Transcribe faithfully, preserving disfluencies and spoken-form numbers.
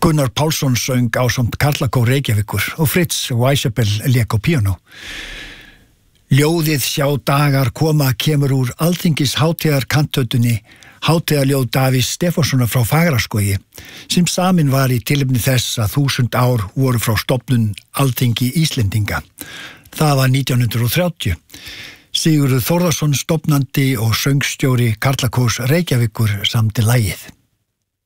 Gunnar Pálsson söng ásamt Karlakór Reykjavíkur og Fritz Weisabell lék á píanó. Ljóðið sjá dagar koma kemur úr Alþingis hátíðarkantötunni Hátíðarljóð Davís Stefánssonar frá Fagraskógi sem samin var í tilefni þess að þúsund ár voru frá stofnun Alþingi Íslendinga. Það var nítján hundrað og þrjátíu. Sigurður Þórðarson stofnandi og söngstjóri Karlakórs Reykjavíkur samdi lagið.